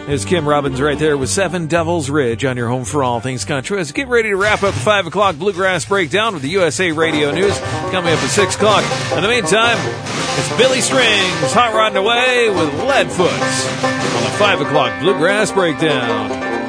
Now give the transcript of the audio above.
There's Kim Robbins right there with 7 Devil's Ridge on your home for all things country. As we get ready to wrap up the 5 o'clock Bluegrass Breakdown with the USA Radio News coming up at 6 o'clock. In the meantime, it's Billy Strings hot rodding away with Leadfoot on the 5 o'clock Bluegrass Breakdown.